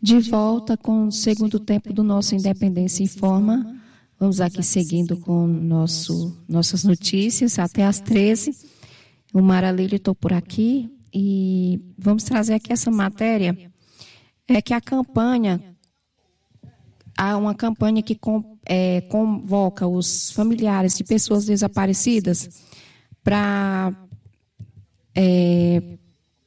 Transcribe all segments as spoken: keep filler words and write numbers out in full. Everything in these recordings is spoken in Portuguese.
De volta com o segundo tempo do nosso Independência Informa. Vamos aqui seguindo com nosso, nossas notícias até às treze. O Mara Lília, estou por aqui e vamos trazer aqui essa matéria. É que a campanha, há uma campanha que com, é, convoca os familiares de pessoas desaparecidas para... É,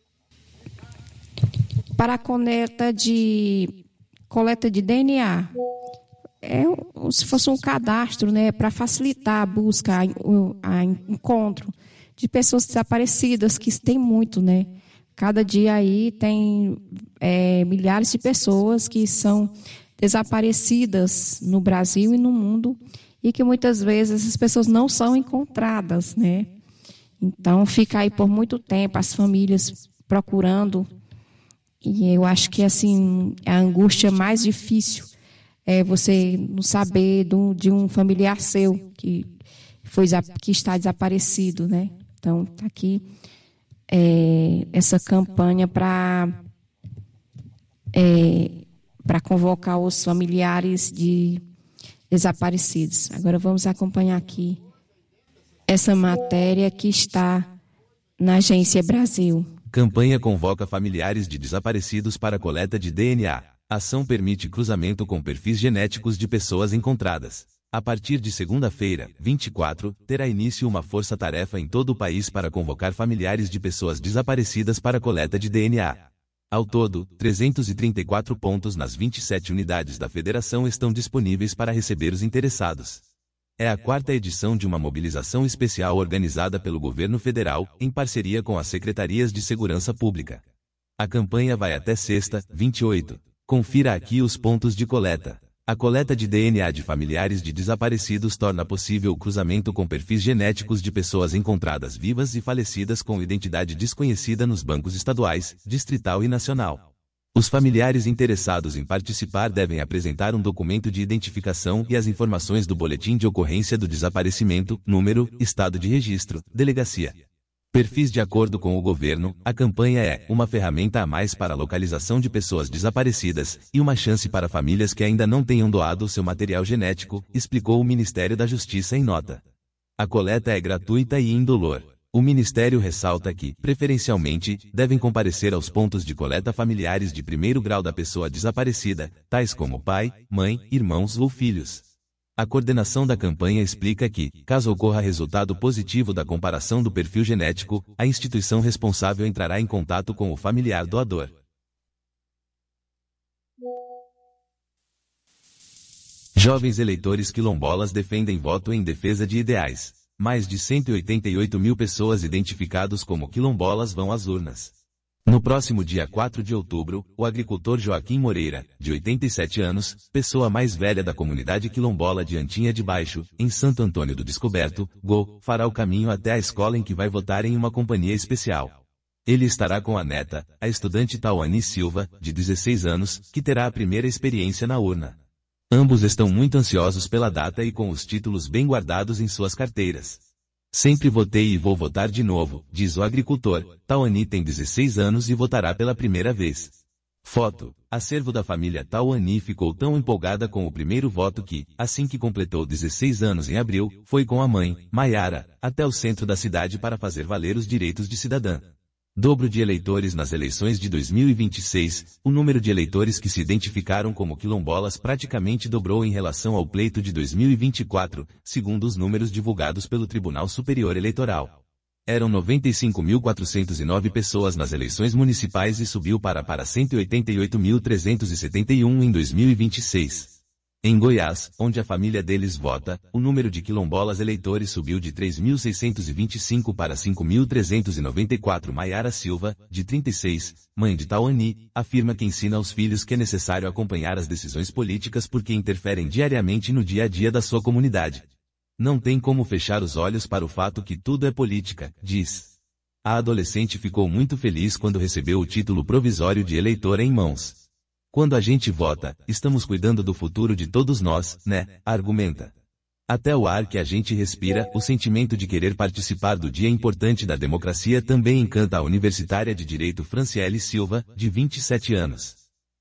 para a coleta de, coleta de D N A. É se fosse um cadastro, né, para facilitar a busca, o encontro de pessoas desaparecidas, que tem muito, né? Cada dia aí tem é, milhares de pessoas que são desaparecidas no Brasil e no mundo e que muitas vezes essas pessoas não são encontradas, né? Então, fica aí por muito tempo as famílias procurando. E eu acho que, assim, a angústia mais difícil é você não saber do, de um familiar seu que, foi, que está desaparecido, né? Então, está aqui é, essa campanha para é, para convocar os familiares de desaparecidos. Agora, vamos acompanhar aqui essa matéria que está na Agência Brasil. Campanha convoca familiares de desaparecidos para coleta de D N A. Ação permite cruzamento com perfis genéticos de pessoas encontradas. A partir de segunda-feira, vinte e quatro, terá início uma força-tarefa em todo o país para convocar familiares de pessoas desaparecidas para coleta de D N A. Ao todo, trezentos e trinta e quatro pontos nas vinte e sete unidades da Federação estão disponíveis para receber os interessados. É a quarta edição de uma mobilização especial organizada pelo governo federal, em parceria com as secretarias de segurança pública. A campanha vai até sexta, vinte e oito. Confira aqui os pontos de coleta. A coleta de D N A de familiares de desaparecidos torna possível o cruzamento com perfis genéticos de pessoas encontradas vivas e falecidas com identidade desconhecida nos bancos estaduais, distrital e nacional. Os familiares interessados em participar devem apresentar um documento de identificação e as informações do boletim de ocorrência do desaparecimento, número, estado de registro, delegacia. Perfis de acordo com o governo, a campanha é uma ferramenta a mais para a localização de pessoas desaparecidas e uma chance para famílias que ainda não tenham doado o seu material genético, explicou o Ministério da Justiça em nota. A coleta é gratuita e indolor. O Ministério ressalta que, preferencialmente, devem comparecer aos pontos de coleta familiares de primeiro grau da pessoa desaparecida, tais como pai, mãe, irmãos ou filhos. A coordenação da campanha explica que, caso ocorra resultado positivo da comparação do perfil genético, a instituição responsável entrará em contato com o familiar doador. Jovens eleitores quilombolas defendem voto em defesa de ideais. Mais de cento e oitenta e oito mil pessoas identificados como quilombolas vão às urnas. No próximo dia quatro de outubro, o agricultor Joaquim Moreira, de oitenta e sete anos, pessoa mais velha da comunidade quilombola de Antinha de Baixo, em Santo Antônio do Descoberto, Go, fará o caminho até a escola em que vai votar em uma companhia especial. Ele estará com a neta, a estudante Tauane Silva, de dezesseis anos, que terá a primeira experiência na urna. Ambos estão muito ansiosos pela data e com os títulos bem guardados em suas carteiras. Sempre votei e vou votar de novo, diz o agricultor. Tauane tem dezesseis anos e votará pela primeira vez. Foto. Acervo da família Tauane ficou tão empolgada com o primeiro voto que, assim que completou dezesseis anos em abril, foi com a mãe, Maiara, até o centro da cidade para fazer valer os direitos de cidadã. Dobro de eleitores nas eleições de dois mil e vinte e seis, o número de eleitores que se identificaram como quilombolas praticamente dobrou em relação ao pleito de dois mil e vinte e quatro, segundo os números divulgados pelo Tribunal Superior Eleitoral. Eram noventa e cinco mil quatrocentos e nove pessoas nas eleições municipais e subiu para para cento e oitenta e oito mil trezentos e setenta e um em dois mil e vinte e seis. Em Goiás, onde a família deles vota, o número de quilombolas eleitores subiu de três mil seiscentos e vinte e cinco para cinco mil trezentos e noventa e quatro. Maiara Silva, de trinta e seis, mãe de Tauane, afirma que ensina aos filhos que é necessário acompanhar as decisões políticas porque interferem diariamente no dia a dia da sua comunidade. Não tem como fechar os olhos para o fato que tudo é política, diz. A adolescente ficou muito feliz quando recebeu o título provisório de eleitora em mãos. Quando a gente vota, estamos cuidando do futuro de todos nós, né? Argumenta. Até o ar que a gente respira, o sentimento de querer participar do dia importante da democracia também encanta a universitária de Direito Franciele Silva, de vinte e sete anos.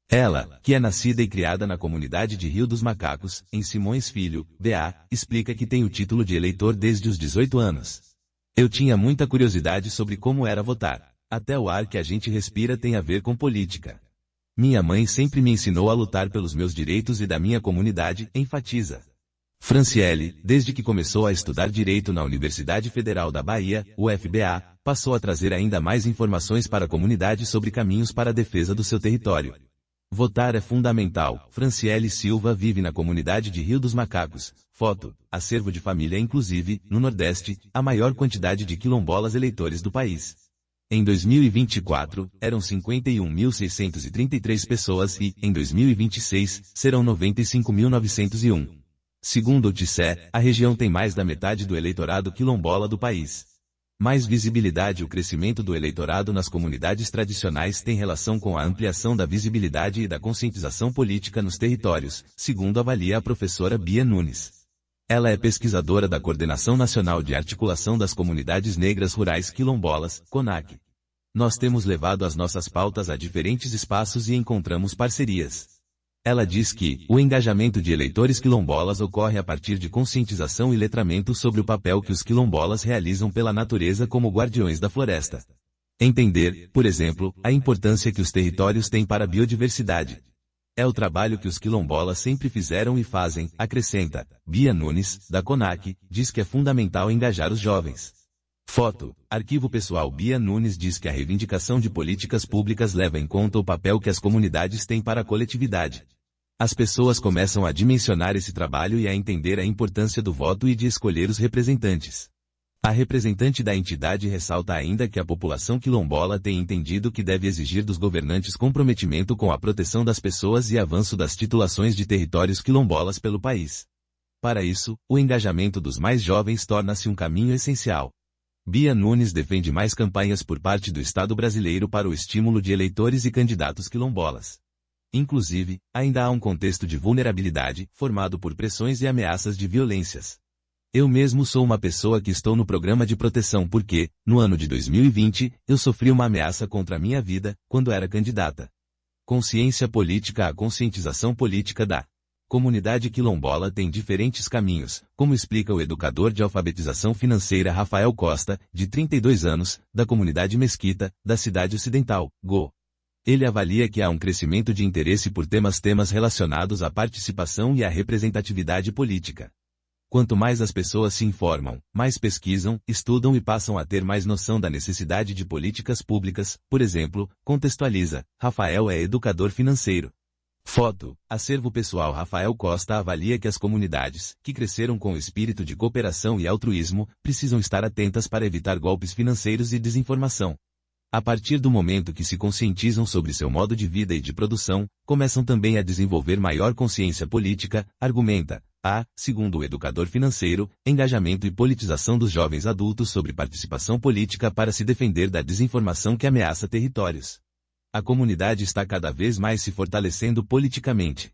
Ela, que é nascida e criada na comunidade de Rio dos Macacos, em Simões Filho, B A, explica que tem o título de eleitor desde os dezoito anos. Eu tinha muita curiosidade sobre como era votar. Até o ar que a gente respira tem a ver com política. Minha mãe sempre me ensinou a lutar pelos meus direitos e da minha comunidade, enfatiza Franciele, desde que começou a estudar Direito na Universidade Federal da Bahia, U F B A, passou a trazer ainda mais informações para a comunidade sobre caminhos para a defesa do seu território. Votar é fundamental. Franciele Silva vive na comunidade de Rio dos Macacos. Foto, acervo de família inclusive, no Nordeste, a maior quantidade de quilombolas eleitores do país. Em dois mil e vinte e quatro, eram cinquenta e um mil seiscentos e trinta e três pessoas e, em dois mil e vinte e seis, serão noventa e cinco mil novecentos e um. Segundo o T C E, a região tem mais da metade do eleitorado quilombola do país. Mais visibilidade. O crescimento do eleitorado nas comunidades tradicionais tem relação com a ampliação da visibilidade e da conscientização política nos territórios, segundo avalia a professora Bia Nunes. Ela é pesquisadora da Coordenação Nacional de Articulação das Comunidades Negras Rurais Quilombolas, CONAC. Nós temos levado as nossas pautas a diferentes espaços e encontramos parcerias. Ela diz que o engajamento de eleitores quilombolas ocorre a partir de conscientização e letramento sobre o papel que os quilombolas realizam pela natureza como guardiões da floresta. Entender, por exemplo, a importância que os territórios têm para a biodiversidade. É o trabalho que os quilombolas sempre fizeram e fazem, acrescenta. Bia Nunes, da CONAC, diz que é fundamental engajar os jovens. Foto, arquivo pessoal. Bia Nunes diz que a reivindicação de políticas públicas leva em conta o papel que as comunidades têm para a coletividade. As pessoas começam a dimensionar esse trabalho e a entender a importância do voto e de escolher os representantes. A representante da entidade ressalta ainda que a população quilombola tem entendido que deve exigir dos governantes comprometimento com a proteção das pessoas e avanço das titulações de territórios quilombolas pelo país. Para isso, o engajamento dos mais jovens torna-se um caminho essencial. Bia Nunes defende mais campanhas por parte do Estado brasileiro para o estímulo de eleitores e candidatos quilombolas. Inclusive, ainda há um contexto de vulnerabilidade, formado por pressões e ameaças de violências. Eu mesmo sou uma pessoa que estou no programa de proteção porque, no ano de dois mil e vinte, eu sofri uma ameaça contra a minha vida, quando era candidata. Consciência política. A conscientização política da comunidade quilombola tem diferentes caminhos, como explica o educador de alfabetização financeira Rafael Costa, de trinta e dois anos, da comunidade Mesquita, da cidade ocidental, Go. Ele avalia que há um crescimento de interesse por temas temas relacionados à participação e à representatividade política. Quanto mais as pessoas se informam, mais pesquisam, estudam e passam a ter mais noção da necessidade de políticas públicas, por exemplo, contextualiza. Rafael é educador financeiro. Foto, acervo pessoal. Rafael Costa avalia que as comunidades, que cresceram com o espírito de cooperação e altruísmo, precisam estar atentas para evitar golpes financeiros e desinformação. A partir do momento que se conscientizam sobre seu modo de vida e de produção, começam também a desenvolver maior consciência política, argumenta. Há, segundo o educador financeiro, engajamento e politização dos jovens adultos sobre participação política para se defender da desinformação que ameaça territórios. A comunidade está cada vez mais se fortalecendo politicamente.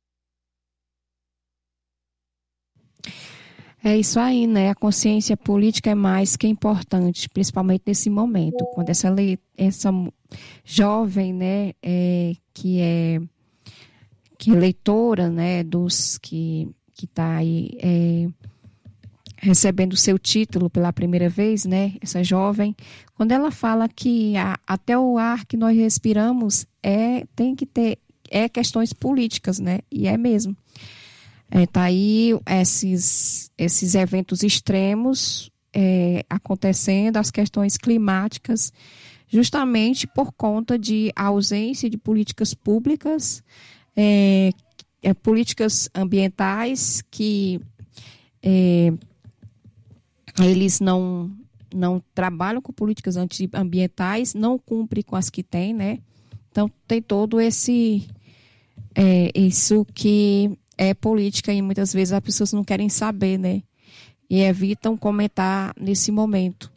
É isso aí, né? A consciência política é mais que importante, principalmente nesse momento, quando essa, le... essa jovem, né, é, que é que é leitora, né, dos que que está aí é, recebendo o seu título pela primeira vez, né, essa jovem, quando ela fala que a, até o ar que nós respiramos é tem que ter é questões políticas, né? E é mesmo. É, tá aí esses, esses eventos extremos é, acontecendo, as questões climáticas, justamente por conta de ausência de políticas públicas, é, é, políticas ambientais que é, eles não, não trabalham com políticas antiambientais, não cumprem com as que têm, né? Então tem todo esse é, isso que é política e muitas vezes as pessoas não querem saber, né? E evitam comentar nesse momento.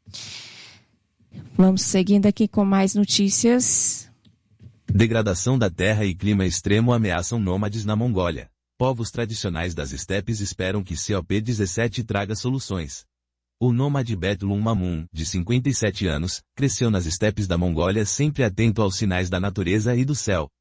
Vamos seguindo aqui com mais notícias. Degradação da terra e clima extremo ameaçam nômades na Mongólia. Povos tradicionais das estepes esperam que C O P dezessete traga soluções. O nômade Betlum Mamun, de cinquenta e sete anos, cresceu nas estepes da Mongólia sempre atento aos sinais da natureza e do céu.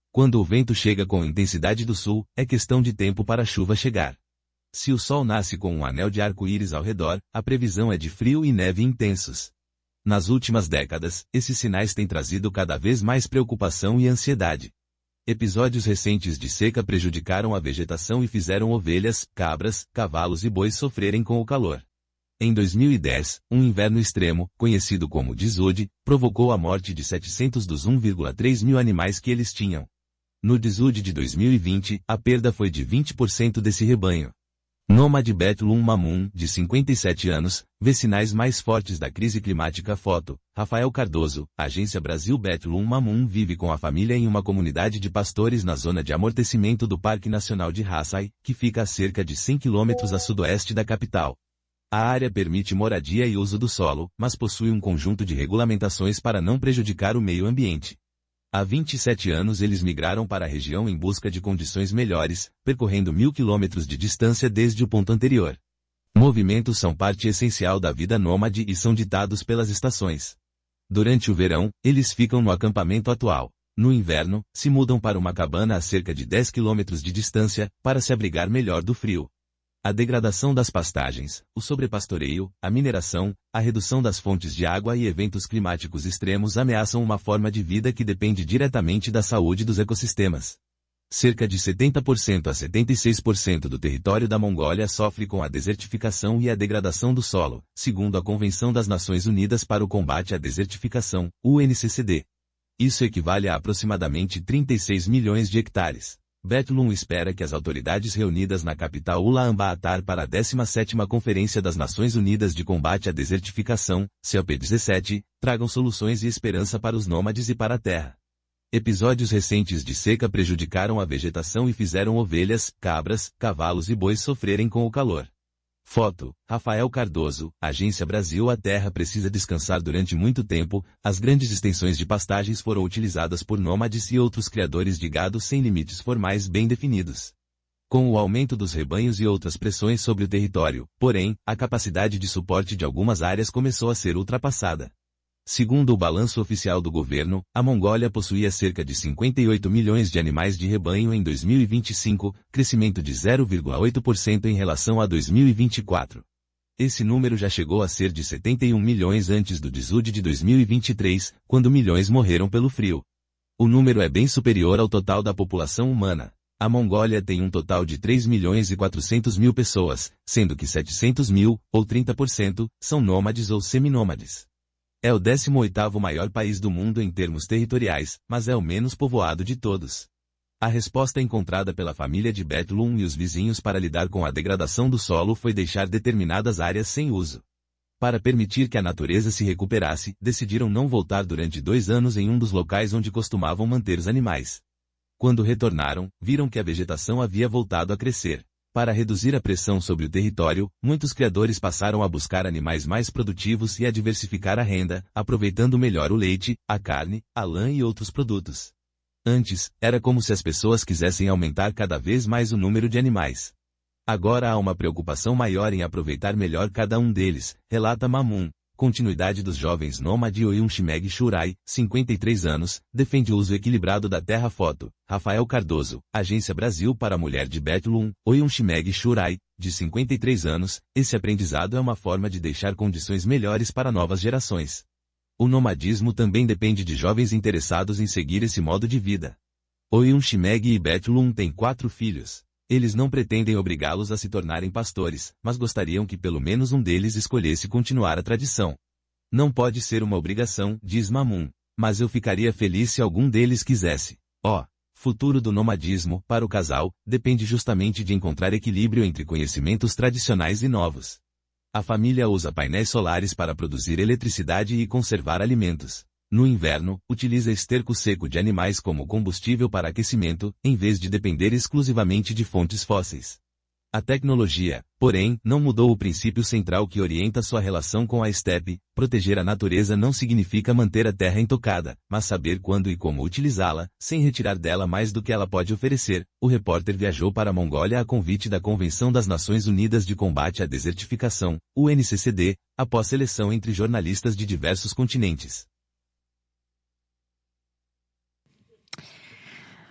Quando o vento chega com intensidade do sul, é questão de tempo para a chuva chegar. Se o sol nasce com um anel de arco-íris ao redor, a previsão é de frio e neve intensos. Nas últimas décadas, esses sinais têm trazido cada vez mais preocupação e ansiedade. Episódios recentes de seca prejudicaram a vegetação e fizeram ovelhas, cabras, cavalos e bois sofrerem com o calor. Em dois mil e dez, um inverno extremo, conhecido como desode, provocou a morte de setecentos dos um vírgula três mil animais que eles tinham. No desode de dois mil e vinte, a perda foi de vinte por cento desse rebanho. Nômade Betulum Mamun, de cinquenta e sete anos, vê sinais mais fortes da crise climática. Foto, Rafael Cardoso, Agência Brasil. Betulum Mamun vive com a família em uma comunidade de pastores na zona de amortecimento do Parque Nacional de Raçai, que fica a cerca de cem quilômetros a sudoeste da capital. A área permite moradia e uso do solo, mas possui um conjunto de regulamentações para não prejudicar o meio ambiente. Há vinte e sete anos eles migraram para a região em busca de condições melhores, percorrendo mil quilômetros de distância desde o ponto anterior. Movimentos são parte essencial da vida nômade e são ditados pelas estações. Durante o verão, eles ficam no acampamento atual. No inverno, se mudam para uma cabana a cerca de dez quilômetros de distância, para se abrigar melhor do frio. A degradação das pastagens, o sobrepastoreio, a mineração, a redução das fontes de água e eventos climáticos extremos ameaçam uma forma de vida que depende diretamente da saúde dos ecossistemas. Cerca de setenta por cento a setenta e seis por cento do território da Mongólia sofre com a desertificação e a degradação do solo, segundo a Convenção das Nações Unidas para o Combate à Desertificação, U N C C D. Isso equivale a aproximadamente trinta e seis milhões de hectares. Betulum espera que as autoridades reunidas na capital Ulaanbaatar para a décima sétima Conferência das Nações Unidas de Combate à Desertificação, C O P dezessete, tragam soluções e esperança para os nômades e para a terra. Episódios recentes de seca prejudicaram a vegetação e fizeram ovelhas, cabras, cavalos e bois sofrerem com o calor. Foto, Rafael Cardoso, Agência Brasil. A terra precisa descansar durante muito tempo. As grandes extensões de pastagens foram utilizadas por nômades e outros criadores de gado sem limites formais bem definidos. Com o aumento dos rebanhos e outras pressões sobre o território, porém, a capacidade de suporte de algumas áreas começou a ser ultrapassada. Segundo o balanço oficial do governo, a Mongólia possuía cerca de cinquenta e oito milhões de animais de rebanho em dois mil e vinte e cinco, crescimento de zero vírgula oito por cento em relação a dois mil e vinte e quatro. Esse número já chegou a ser de setenta e um milhões antes do desode de dois mil e vinte e três, quando milhões morreram pelo frio. O número é bem superior ao total da população humana. A Mongólia tem um total de três milhões e quatrocentos mil pessoas, sendo que setecentos mil, ou trinta por cento, são nômades ou seminômades. É o décimo oitavo maior país do mundo em termos territoriais, mas é o menos povoado de todos. A resposta encontrada pela família de Betulum e os vizinhos para lidar com a degradação do solo foi deixar determinadas áreas sem uso. Para permitir que a natureza se recuperasse, decidiram não voltar durante dois anos em um dos locais onde costumavam manter os animais. Quando retornaram, viram que a vegetação havia voltado a crescer. Para reduzir a pressão sobre o território, muitos criadores passaram a buscar animais mais produtivos e a diversificar a renda, aproveitando melhor o leite, a carne, a lã e outros produtos. Antes, era como se as pessoas quisessem aumentar cada vez mais o número de animais. Agora há uma preocupação maior em aproveitar melhor cada um deles, relata Mamun. Continuidade dos jovens nômade Oyunchimeg Shurai, cinquenta e três anos, defende o uso equilibrado da terra. Foto, Rafael Cardoso, Agência Brasil para a Mulher de Betulum, Oyunchimeg Shurai, de cinquenta e três anos, esse aprendizado é uma forma de deixar condições melhores para novas gerações. O nomadismo também depende de jovens interessados em seguir esse modo de vida. Oyunchimeg e Betulum têm quatro filhos. Eles não pretendem obrigá-los a se tornarem pastores, mas gostariam que pelo menos um deles escolhesse continuar a tradição. Não pode ser uma obrigação, diz Mamun, mas eu ficaria feliz se algum deles quisesse. Ó, futuro do nomadismo, para o casal, depende justamente de encontrar equilíbrio entre conhecimentos tradicionais e novos. A família usa painéis solares para produzir eletricidade e conservar alimentos. No inverno, utiliza esterco seco de animais como combustível para aquecimento, em vez de depender exclusivamente de fontes fósseis. A tecnologia, porém, não mudou o princípio central que orienta sua relação com a estepe. Proteger a natureza não significa manter a terra intocada, mas saber quando e como utilizá-la, sem retirar dela mais do que ela pode oferecer. O repórter viajou para a Mongólia a convite da Convenção das Nações Unidas de Combate à Desertificação, U N C C D, após seleção entre jornalistas de diversos continentes.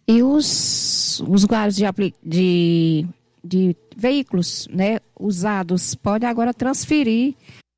E os usuários de, de, de veículos, né, usados podem agora transferir.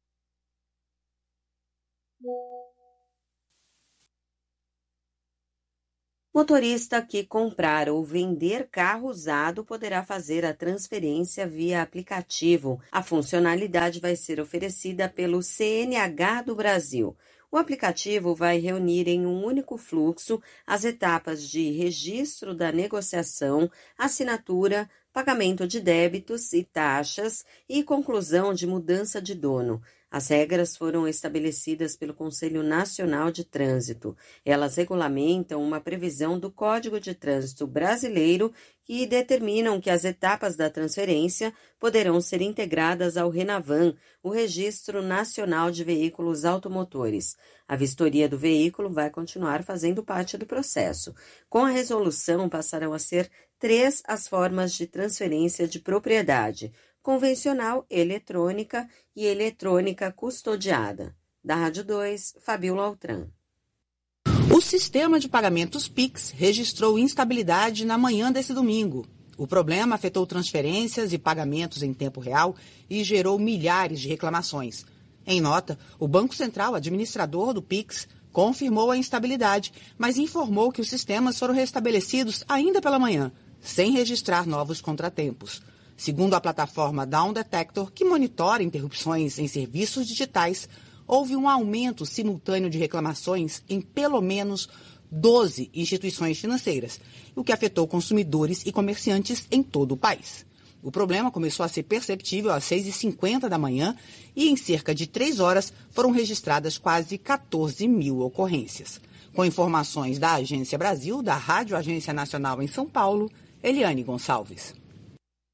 Motorista que comprar ou vender carro usado poderá fazer a transferência via aplicativo. A funcionalidade vai ser oferecida pelo C N H do Brasil. O aplicativo vai reunir em um único fluxo as etapas de registro da negociação, assinatura, pagamento de débitos e taxas e conclusão de mudança de dono. As regras foram estabelecidas pelo Conselho Nacional de Trânsito. Elas regulamentam uma previsão do Código de Trânsito Brasileiro que determinam que as etapas da transferência poderão ser integradas ao RENAVAN, o Registro Nacional de Veículos Automotores. A vistoria do veículo vai continuar fazendo parte do processo. Com a resolução, passarão a ser três as formas de transferência de propriedade: convencional, eletrônica e eletrônica custodiada. Da Rádio dois, Fabíola Altran. O sistema de pagamentos Pix registrou instabilidade na manhã desse domingo. O problema afetou transferências e pagamentos em tempo real e gerou milhares de reclamações. Em nota, o Banco Central, administrador do Pix, confirmou a instabilidade, mas informou que os sistemas foram restabelecidos ainda pela manhã, sem registrar novos contratempos. Segundo a plataforma Down Detector, que monitora interrupções em serviços digitais, houve um aumento simultâneo de reclamações em pelo menos doze instituições financeiras, o que afetou consumidores e comerciantes em todo o país. O problema começou a ser perceptível às seis e cinquenta da manhã e em cerca de três horas foram registradas quase quatorze mil ocorrências. Com informações da Agência Brasil, da Rádio Agência Nacional em São Paulo, Eliane Gonçalves.